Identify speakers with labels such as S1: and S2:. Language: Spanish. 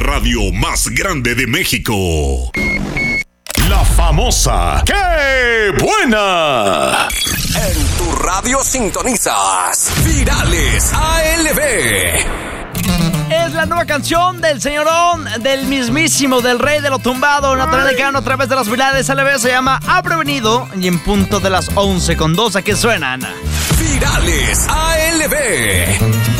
S1: radio más grande de México. La famosa ¡Qué buena!
S2: En tu radio sintonizas Virales ALB.
S3: Es la nueva canción del señorón, del mismísimo, del rey de lo tumbado, Natanael Cano, a través de las Virales ALB. Se llama Ha Prevenido y en punto de las 11:02 aquí suenan
S2: Virales ALB.